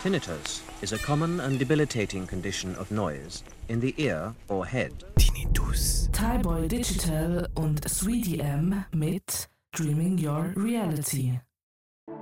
Tinnitus is a common and debilitating condition of noise in the ear or head. Tinnitus. Thaiboy Digital und 3DM mit Dreaming Your Reality.